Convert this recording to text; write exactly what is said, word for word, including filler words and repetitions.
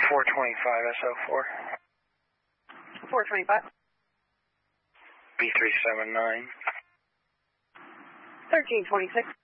four twenty-five S O four. four twenty-five. B three seven nine. thirteen twenty-six.